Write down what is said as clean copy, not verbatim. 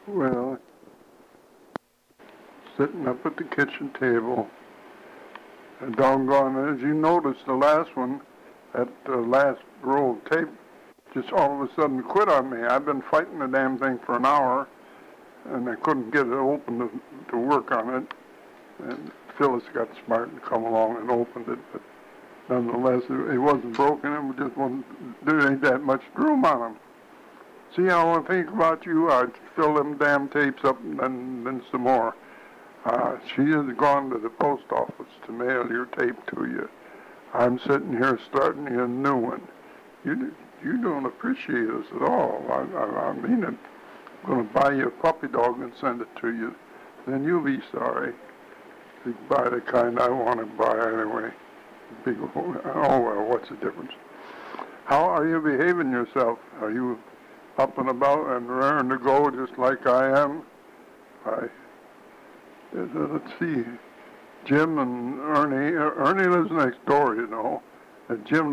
Well, sitting up at the kitchen table, and doggone, as you noticed, the last one, that last roll of tape, just all of a sudden quit on me. I've been fighting the damn thing for an hour, and I couldn't get it open to work on it. And Phyllis got smart and come along and opened it, but nonetheless, it wasn't broken. It just wasn't, there ain't that much room on them. See how I think about you? I'd fill them damn tapes up and then some more. She has gone to the post office to mail your tape to you. I'm sitting here starting you a new one. You don't appreciate us at all. I mean it. I'm going to buy you a puppy dog and send it to you. Then you'll be sorry. You buy the kind I want to buy anyway. Oh, well, what's the difference? How are you behaving yourself? Are you up and about and raring to go just like I am? Let's see. Jim and Ernie. Ernie lives next door, you know. And Jim